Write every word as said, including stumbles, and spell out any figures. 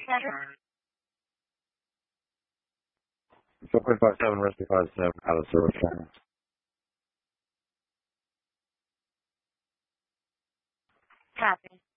better? four point five seven, Rusty five seven, out of service channel. Copy.